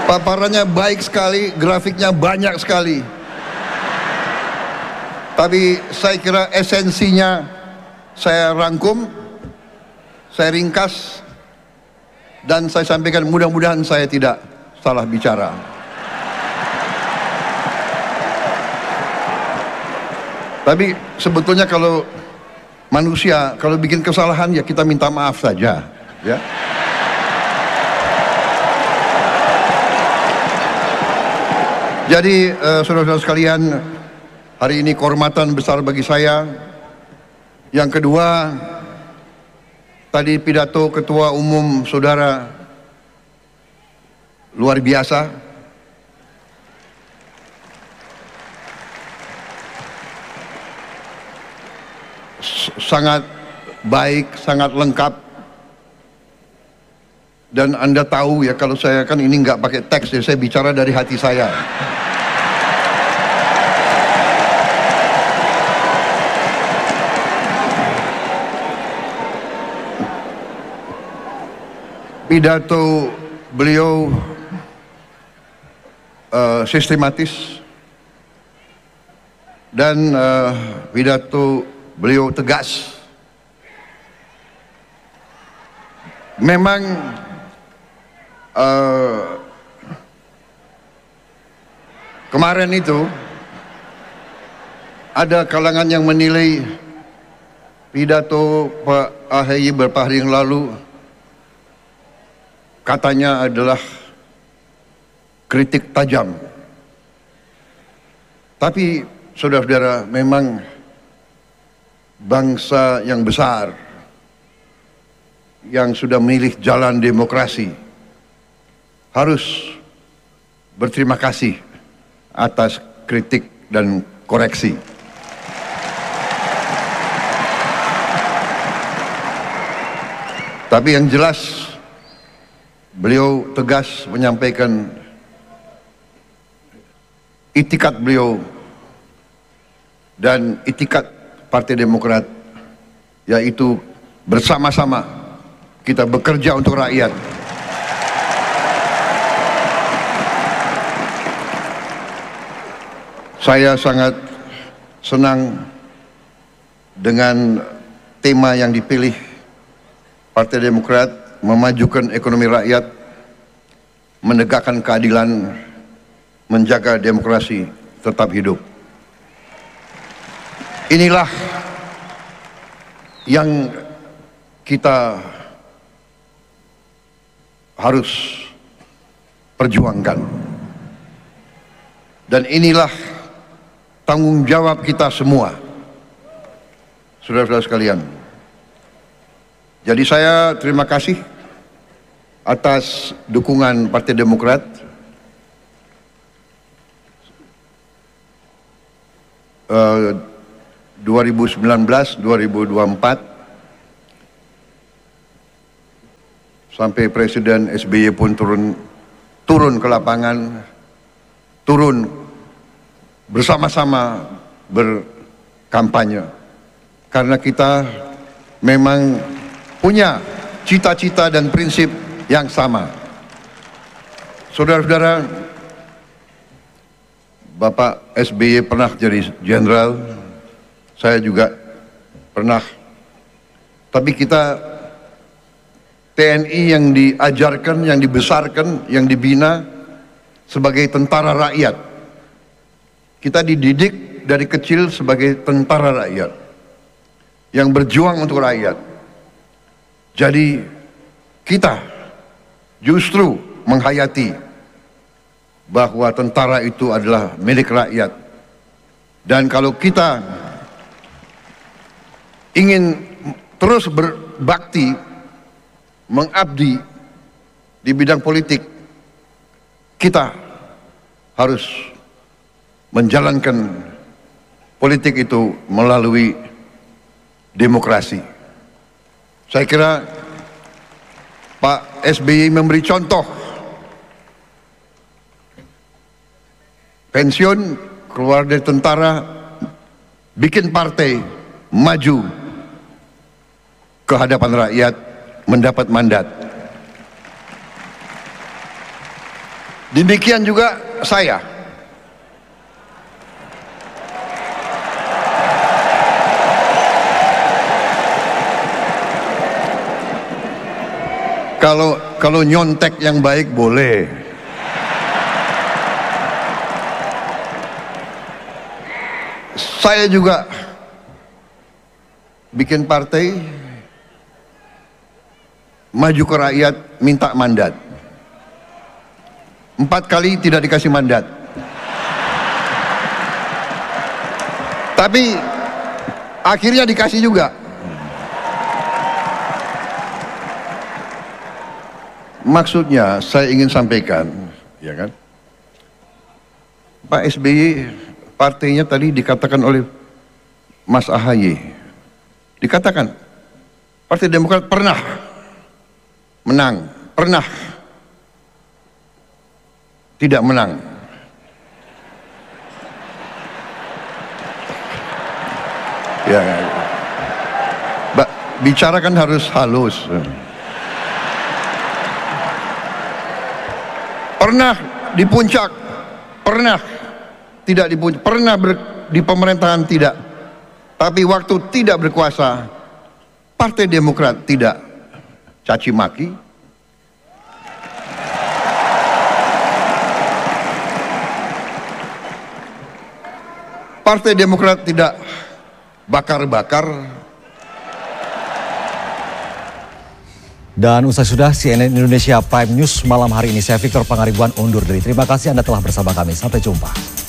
Paparannya baik sekali, grafiknya banyak sekali. Tapi saya kira esensinya saya rangkum, saya ringkas, dan saya sampaikan, mudah-mudahan saya tidak salah bicara. Tapi sebetulnya kalau manusia, kalau bikin kesalahan ya kita minta maaf saja, ya. Jadi saudara-saudara sekalian, hari ini kehormatan besar bagi saya. Yang kedua, tadi pidato Ketua Umum Saudara luar biasa. Sangat baik, sangat lengkap. Dan Anda tahu ya, kalau saya kan ini nggak pakai teks, ya, saya bicara dari hati saya. Pidato beliau sistematis dan pidato beliau tegas. Memang kemarin itu ada kalangan yang menilai pidato Pak AHY beberapa hari yang lalu katanya adalah kritik tajam. Tapi saudara-saudara, memang bangsa yang besar yang sudah memilih jalan demokrasi harus berterima kasih atas kritik dan koreksi. Tapi yang jelas beliau tegas menyampaikan itikat beliau dan itikat Partai Demokrat, yaitu bersama-sama kita bekerja untuk rakyat. Saya sangat senang dengan tema yang dipilih Partai Demokrat, memajukan ekonomi rakyat, menegakkan keadilan, menjaga demokrasi tetap hidup. Inilah yang kita harus perjuangkan. Dan inilah tanggung jawab kita semua, saudara-saudara sekalian. Jadi saya terima kasih atas dukungan Partai Demokrat. Uh, 2019-2024 sampai Presiden SBY pun turun ke lapangan, turun bersama-sama berkampanye, karena kita memang punya cita-cita dan prinsip yang sama. Saudara-saudara, Bapak SBY pernah jadi jenderal, saya juga pernah. Tapi kita TNI yang diajarkan, yang dibesarkan, yang dibina sebagai tentara rakyat. Kita dididik dari kecil sebagai tentara rakyat yang berjuang untuk rakyat. Jadi kita justru menghayati bahwa tentara itu adalah milik rakyat. Dan kalau kita ingin terus berbakti, mengabdi di bidang politik, kita harus menjalankan politik itu melalui demokrasi. Saya kira Pak SBY memberi contoh. Pensiun, keluar dari tentara, bikin partai, maju ke hadapan rakyat, mendapat mandat. Demikian juga saya. Kalau nyontek yang baik boleh. Saya juga bikin partai, maju ke rakyat, minta mandat. 4 kali tidak dikasih mandat. Tapi akhirnya dikasih juga. Maksudnya saya ingin sampaikan, ya kan, Pak SBY partainya tadi dikatakan oleh Mas AHY, dikatakan Partai Demokrat pernah menang, pernah tidak menang. Ya, bicara kan harus halus. Pernah di puncak, pernah tidak di puncak, pernah di pemerintahan tidak. Tapi waktu tidak berkuasa, Partai Demokrat tidak caci maki. Partai Demokrat tidak bakar-bakar. Dan usai sudah CNN Indonesia Prime News malam hari ini, saya Victor Pangaribuan undur diri. Terima kasih Anda telah bersama kami. Sampai jumpa.